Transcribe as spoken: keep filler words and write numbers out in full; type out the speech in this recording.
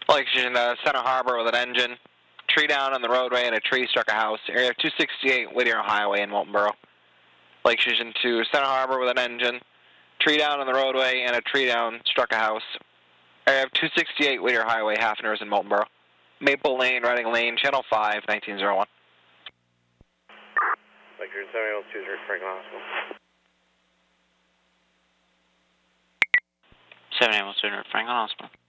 Lake Station, uh, Center Harbor with an engine. Tree down on the roadway and a tree struck a house. Area two sixty-eight Whittier Highway in Walton Borough. Lake Station to Center Harbor with an engine. Tree down on the roadway and a tree down struck a house. Area two sixty-eight Whittier Highway, Halfners in Walton Borough. Maple Lane, Reading Lane, Channel five, nineteen oh one. Lake Station seven oh two zero Franklin Hospital. seven oh two Franklin Hospital.